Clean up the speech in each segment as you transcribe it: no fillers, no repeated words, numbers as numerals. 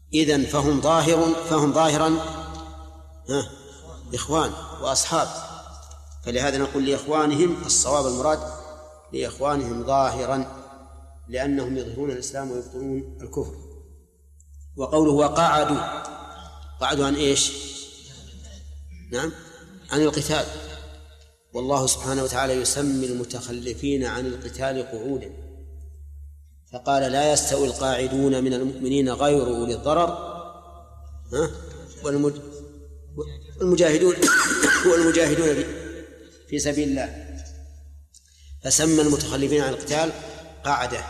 إذن فهم ظاهرا إخوان وأصحاب، فلهذا نقول لإخوانهم، الصواب المراد لإخوانهم ظاهرا، لأنهم يظهرون الإسلام ويبطلون الكفر. وقوله وقعدوا عن إيش؟ نعم، عن القتال. والله سبحانه وتعالى يسمي المتخلفين عن القتال قعودا، فقال لا يستوي القاعدون من المؤمنين غير أولي الضرر والمجاهدون في سبيل الله، فسمى المتخلفين عن القتال قاعدة.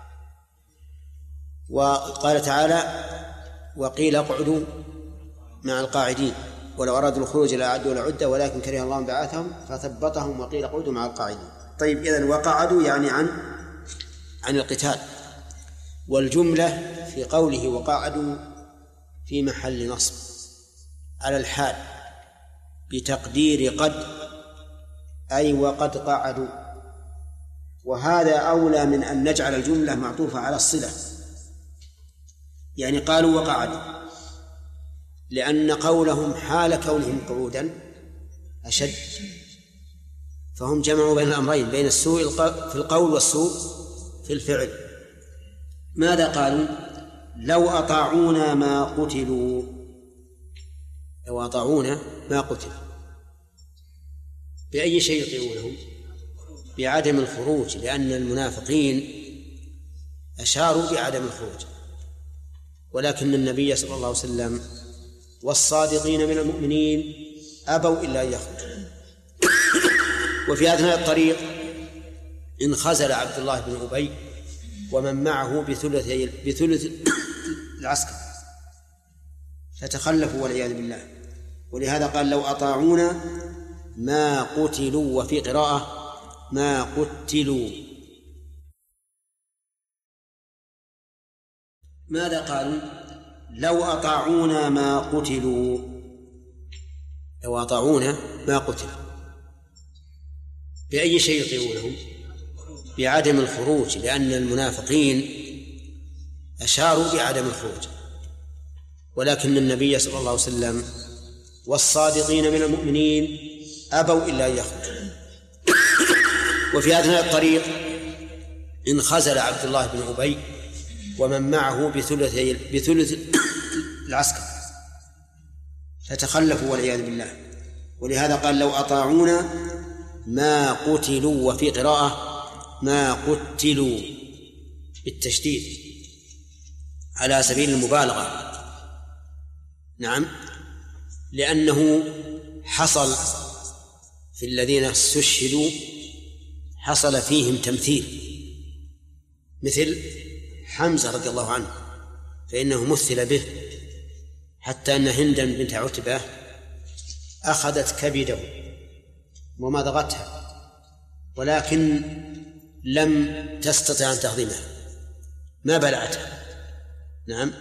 وقال تعالى وقيل اقعدوا مع القاعدين ولو أرادوا الخروج لأعدوا لعدة ولكن كره الله بعاثهم فثبطهم وقيل اقعدوا مع القاعدين. طيب، إذن وقعدوا يعني عن القتال. والجملة في قوله وقعدوا في محل نصب على الحال بتقدير قد، أي وقد قعدوا، وهذا أولى من أن نجعل الجملة معطوفة على الصلة، يعني قالوا وقعدوا، لأن قولهم حال كونهم قعودا أشد، فهم جمعوا بين الأمرين، بين السوء في القول والسوء في الفعل. ماذا قالوا؟ لو أطاعونا ما قتلوا، لو أطاعونا ما قتلوا. بأي شيء يطيعونهم؟ بعدم الخروج، لأن المنافقين أشاروا بعدم الخروج، ولكن النبي صلى الله عليه وسلم والصادقين من المؤمنين أبوا إلا أن يخرجوا. وفي أثناء الطريق انخزل عبد الله بن أبي ومن معه بثلث العسكر فتخلفوا والعياذ بالله، ولهذا قال لو أطاعونا ما قتلوا، وفي قراءة ما قتلوا. ماذا قالوا؟ لو أطاعونا ما قتلوا، لو أطاعونا ما قتلوا. بأي شيء يطيعونهم؟ بعدم الخروج، لأن المنافقين أشاروا بعدم الخروج، ولكن النبي صلى الله عليه وسلم والصادقين من المؤمنين أبوا إلا أن يخرجوا. وفي أثناء الطريق انخزل عبد الله بن أبي ومن معه بثلث العسكر فتخلفوا والعياذ بالله، ولهذا قال لو أطاعونا ما قتلوا، وفي قراءة ما قتلوا بالتشديد على سبيل المبالغة. نعم، لأنه حصل في الذين استشهدوا حصل فيهم تمثيل، مثل حمزة رضي الله عنه، فإنه مثل به، حتى أن هندا بنت عتبة أخذت كبده ومضغتها ولكن لم تستطع أن تهضمها، ما بلعتها. نعم،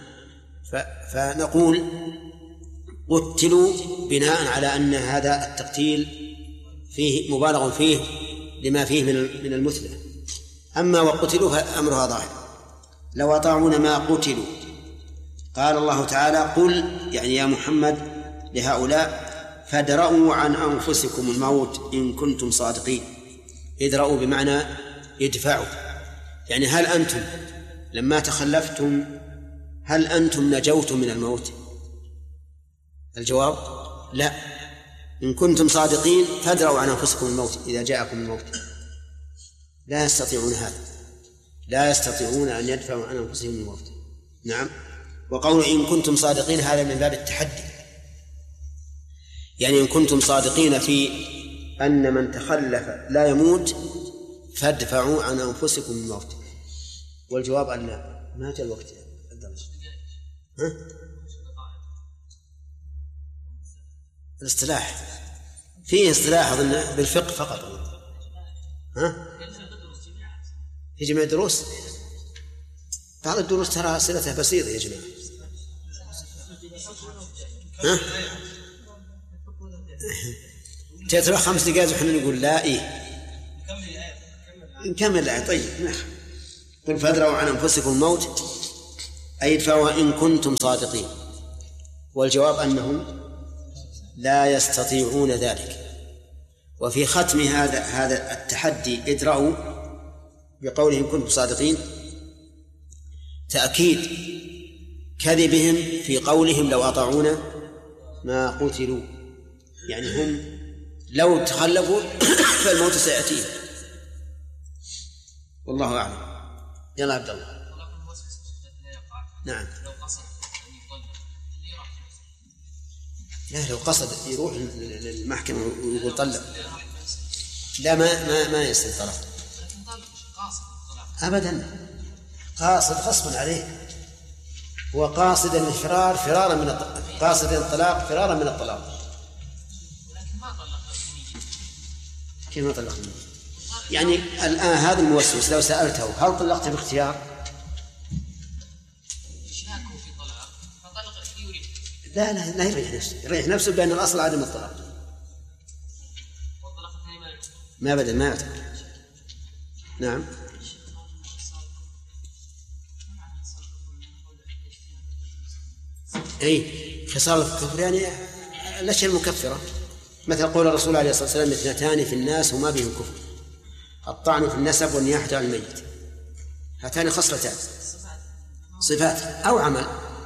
فنقول قتلوا بناء على أن هذا التقتيل فيه مبالغ فيه لما فيه من المثلة. أما وقتلوا فأمرها ظاهر. لو أطاعون ما قتلوا، قال الله تعالى قل، يعني يا محمد لهؤلاء فادرؤوا عن أنفسكم الموت إن كنتم صادقين. ادرؤوا بمعنى ادفعوا، يعني هل أنتم لما تخلفتم هل أنتم نجوتم من الموت؟ الجواب لا. إن كنتم صادقين فادرؤوا عن أنفسكم الموت إذا جاءكم الموت. لا يستطيعون هذا، لا يستطيعون أن يدفعوا عن أنفسهم الموت. نعم. وقول إن كنتم صادقين هذا من باب التحدي، يعني إن كنتم صادقين في أن من تخلف لا يموت فادفعوا عن أنفسكم الموت. والجواب أن لا، ما جاء الوقت الدرجة. الاصطلاح فيه اصطلاح أظن بالفقه فقط. في جميع الدروس، بعض الدروس ترى صلتها بسيطة يا جماعة. تترى 5 دقائق وحنا نقول لا. نكمل الآية. طيب، قل فادرؤوا عن أنفسكم الموت أي ادفعوا إن كنتم صادقين، والجواب أنهم لا يستطيعون ذلك. وفي ختم هذا التحدي ادرأوا بقولهم كنتم صادقين تأكيد كذبهم في قولهم لو أطاعونا ما قتلوا، يعني هم لو تخلفوا فالموت سيأتيهم. والله أعلم. يلا عبد الله. نعم. لا لو قصد يروح للمحكمة ويقول طلق، لا ما يصير طلق أبدا. قاصد غصبا عليه، هو قاصد الفرار فرارا من قاصد الطلاق فرارا من الطلاق. كيف ما طلق؟ يعني الآن هذا الموسوس لو سألته هل طلقت باختيار؟ لا يريح نفسه بأن الأصل عدم الطلاق. ما بدل ما يعتبر. نعم. أي خصال الكفر يعني الأشياء المكفرة، مثل قول الرسول عليه الصلاة والسلام 2 في الناس وما بهم كفر: الطعن في النسب والنياحة عن الميت. هاتان خصلتان، صفات أو عمل.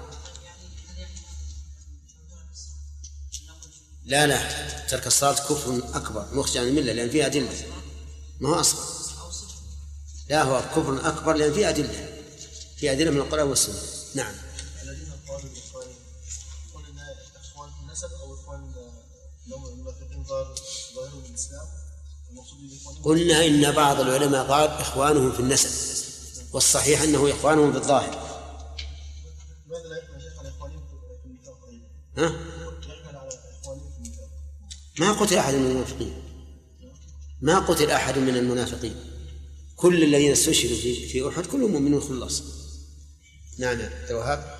لا ترك الصلاة كفر أكبر مخرج عن الملة لأن فيها أدلة، ما هو أصغر. لا هو كفر أكبر لأن فيها أدلة من القرآن والسنة. نعم. الذين قالوا للإخوان قلنا إخوان في النسب أو إخوان لهم المنافقين ظاهرهم من الإسلام، قلنا إن بعض العلماء قال إخوانهم في النسب، والصحيح أنه إخوانهم في الظاهر. ماذا لا يحمل شيخ على إخوانهم في النفاق؟ يحمل على إخوانهم في النفاق. ما قتل أحد من المنافقين، ما قتل أحد من المنافقين، كل الذين استشهدوا في أحد كلهم مؤمنون خلاص. نعم يا وهاب.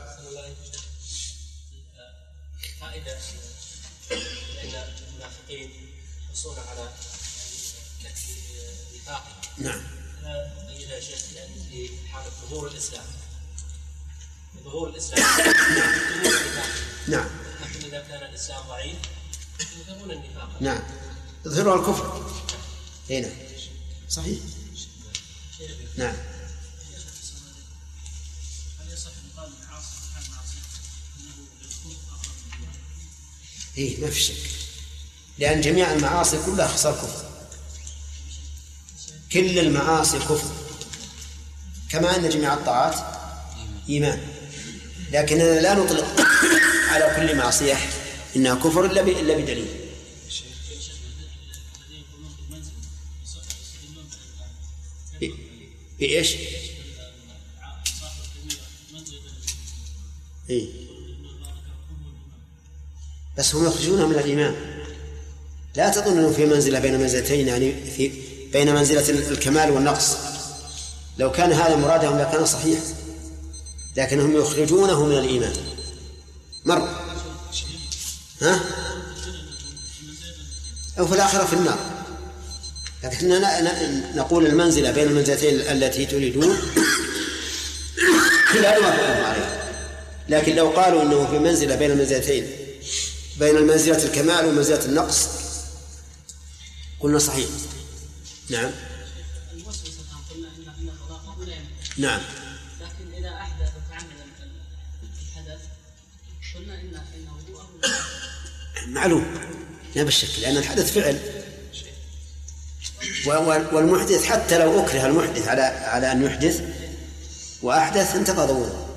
فائدة أن المنافقين يحصلون على نفاق. نعم. أيها شيخ في حالة ظهور الإسلام نعم. لكن إذا كان الإسلام ضعيف يظهرون النفاق. نعم يظهرون الكفر. هنا صحيح. نعم. إيه ما في شك، لأن جميع المعاصي كلها خصال كفر، كل المعاصي كفر، كما أن جميع الطاعات إيمان. لكننا لا نطلق على كل معصية إنها كفر إلا بدليل. بإيش؟ إيه؟ بس هم يخرجونها من الإيمان. لا تظن أنه في منزلة بين منزلتين، يعني بين منزلة الكمال والنقص. لو كان هذا مرادهم لكان صحيح، لكنهم يخرجونه من الإيمان مرة. أو في الآخرة في النار. لكننا نقول المنزلة بين المنزلتين التي تريدون لا نوافقهم عليها. لكن لو قالوا إنه في منزلة بين المنزلتين، بين منزلة الكمال ومنزلة النقص، قلنا صحيح. نعم. نعم. لكن إذا أحدث وتعمد الحدث قلنا إنه معلوم لا بالشك، لأن الحدث فعل، والمحدث حتى لو أكره المحدث على أن يحدث وأحدث انتقض وضوءه،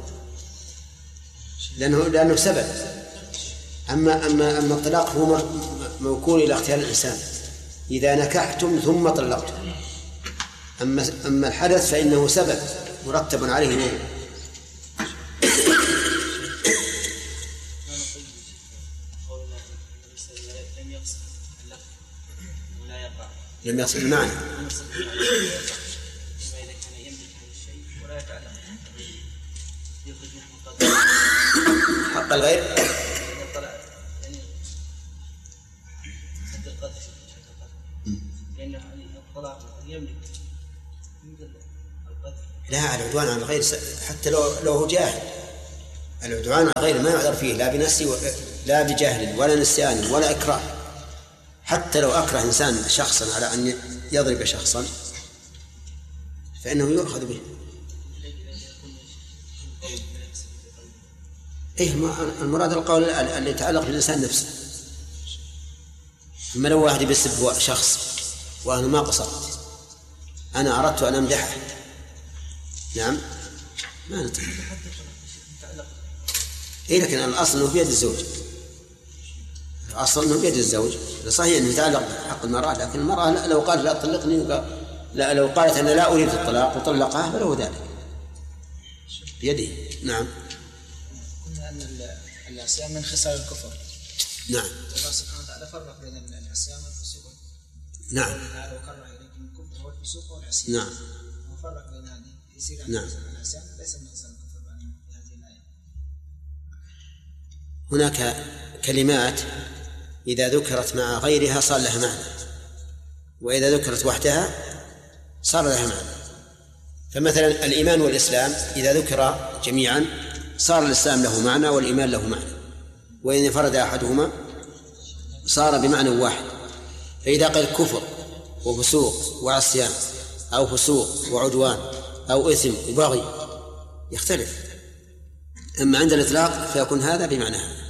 لأنه سبب. أما الطلاق هو موكول إلى اختيار الإنسان، إذا نكحتم ثم طلقتم. أما الحدث فإنه سبب مرتب عليه وضوء. لم يصل المعنى. حق الغير لا، العدوان على الغير حتى لو هو جاهل العدوان على غيره ما يعذر فيه لا بنسي لا بجهل ولا نسيان ولا إكراه. حتى لو أكره إنسان شخصا على أن يضرب شخصا فإنه يؤخذ به. إيه المراد القول اللي يتعلق بالإنسان نفسه. أما لو واحد بيسب شخص وأنا ما قصرت، أنا أردت أن أمدحه، نعم ما نتعلق. إيه لكن الأصل أنه بيد الزوج، الأصل أنه بيد الزوج. صحيح أنه يتعلق بحق المرأة، لكن المرأة لو قالت لا تطلقني لا، لو قالت أنا لا أريد الطلاق وطلقها فله ذلك بيده. نعم. قلنا أن العصيان من خصال الكفر. نعم. الله سبحانه وتعالى فرق بين العصيان والفسوق. نعم. تعالى وكره إليكم الكفر والفسوق والعصيان. نعم. وفرق بين هذه يصير نعم. العصيان ليس من خصال الكفر في هذه الآية. هناك كلمات إذا ذكرت مع غيرها صار لها معنى، وإذا ذكرت وحدها صار لها معنى. فمثلا الإيمان والإسلام إذا ذكر جميعا صار الإسلام له معنى والإيمان له معنى، وإن انفرد أحدهما صار بمعنى واحد. فإذا قال كفر وفسوق وعصيان أو فسوق وعدوان أو إثم وبغي يختلف. أما عند الإطلاق فيكون هذا بمعنى هذا.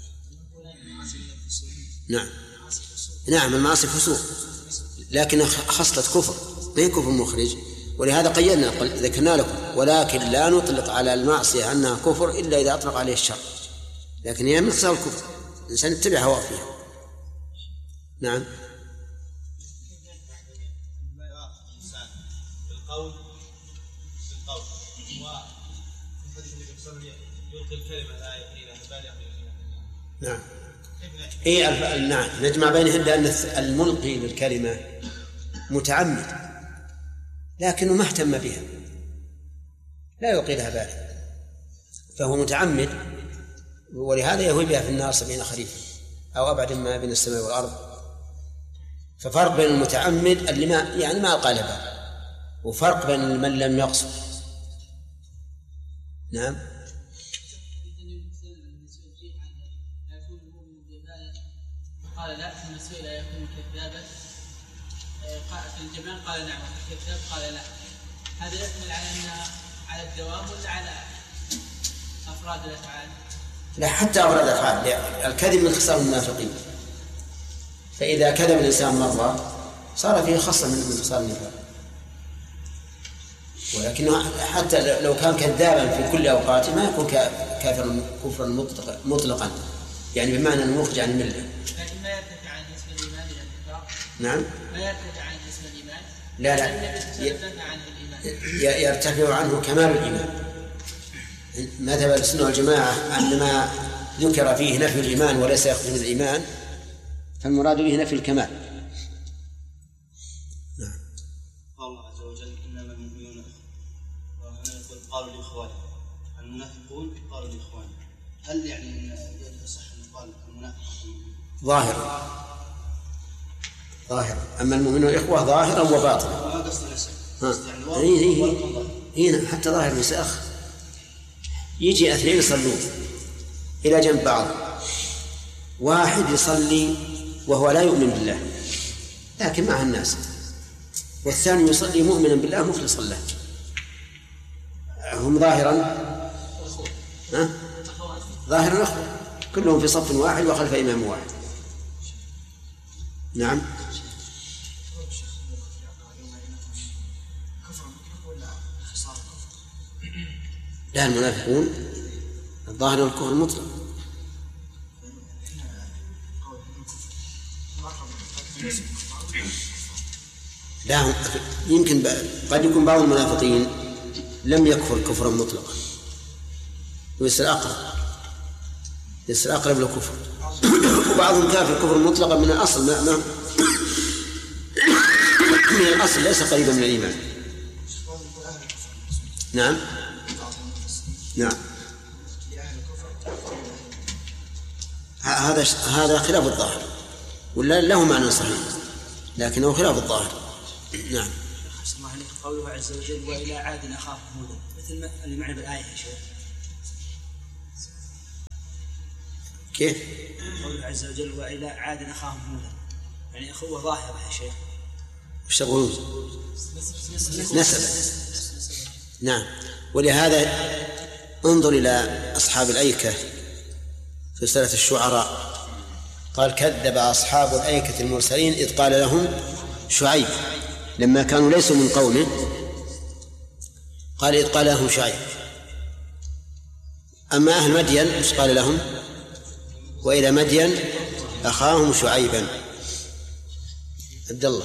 نعم. نعم المعاصي فسوق، لكن خصلة كفر ما هي كفر مخرج، ولهذا قيدنا ذكرنا لكم ولكن لا نطلق على المعصية أنها كفر إلا إذا أطلق عليه الشر، لكن هي من خصال الكفر، الإنسان يتبع هواه فيها. نعم. بالقول يلقي الكلمة لا يقيلها بل نعم. إيه نعم نجمع بينهن، لأن الملقي للكلمة متعمد لكنه ما اهتم بها، لا يلقي لها باله، فهو متعمد، ولهذا يهوي بها في النار 70 خريفا أو أبعد ما بين السماء والأرض. ففرق بين المتعمد اللي ما ألقى لها باله، وفرق بين من لم يقصد. نعم. قال لا، ثم سئل يكون كذابا في الجمال قال نعم، كذاب قال لا. هذا يحمل على الدوام ولا على أفراد الأفعال؟ لا، حتى أفراد الأفعال. الكذب من خصال المنافقين، فإذا كذب الإنسان مرة صار فيه خصلة من خصال النفاق. ولكنه حتى لو كان كذابا في كل أوقاته ما يكون كافرا كفرا مطلقا، يعني بمعنى أنه مخرج عن الملة. لكن ما يرتفع عن اسم الإيمان إلى النفاق. نعم. ما يرتفع عن اسم الإيمان. لا يرتفع عنه كمال الإيمان. مذهب السنة والجماعة أن ما ذكر فيه نفي الإيمان وليس يخرج من الإيمان فالمراد به نفي الكمال. نعم. قال الله عز وجل إنما المؤمنون وهنا يقول قالوا لإخوانهم، المنافقون قالوا لإخوانهم. هل يعني يصح أن يقال المنافق ظاهرا، أما المؤمنون إخوة ظاهرا وباطنا. ما قصد نسب. هنا حتى ظاهر مساخ يجي اثنين يصلون إلى جنب بعض، واحد يصلي وهو لا يؤمن بالله لكن مع الناس، والثاني يصلي مؤمنا بالله مخلصا له. هم ظاهرا أخوة كلهم في صف واحد وخلف إمام واحد. نعم. لا، المنافقون الظاهر الكفر المطلق. لا، يمكن قد يكون بعض المنافقين لم يكفر كفرا مطلقا ويصير أقرب للكفر، وبعضهم كافر كفر مطلقا من الأصل من الأصل ليس قريبا من الإيمان. نعم. هذا خلاف الظاهر، ولا له معنى صحيح لكنه خلاف الظاهر. نعم. قوله عز وجل وإلى عاد أخاهم هودا، مثل اللي معنا بالآية يا شيخ. كيف؟ قوله عز وجل وإلى عاد أخاهم هودا، يعني أخوة ظاهرة يا شيخ. وش تقولون؟ نسب. نعم. ولهذا انظر إلى أصحاب الأيكة في سورة الشعراء، قال كذب أصحاب الأيكة المرسلين إذ قال لهم شعيب، لما كانوا ليسوا من قومه قال إذ قال لهم شعيب. أما أهل مدين مش قال لهم وإلى مدين أخاهم شعيبا. عبد الله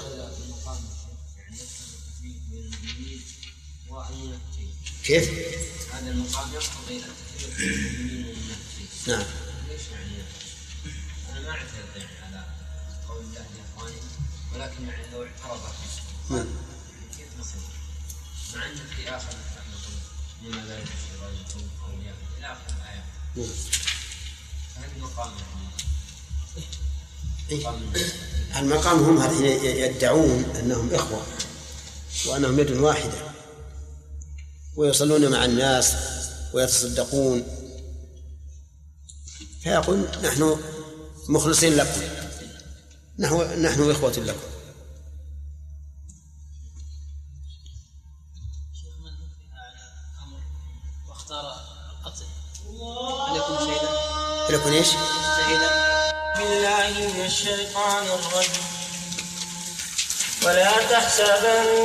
كيف؟ هذا المقام يقتضي التكفير بالمؤمنين والمنافقين. نعم. ليش يعني؟ أنا ما أعترض يعني على قول الله لإخواني، ولكن يعني لو اعترض كيف نصير؟ مع أن في آخر لما لا يبشر رجل أولياء إلى آخر الآية. فهذا المقام يعني المقام هم هذين يدعون أنهم إخوة وأنهم يد واحدة ويصلون مع الناس ويتصدقون، فيقول نحن مخلصين لكم، نحن إخوة لكم. شيخ من أكره على أمر واختار القتل هل يكون شهيدا؟ هل يكون إيش؟ شهيدا. بالله من الشيطان الرجيم. ولا تحسبن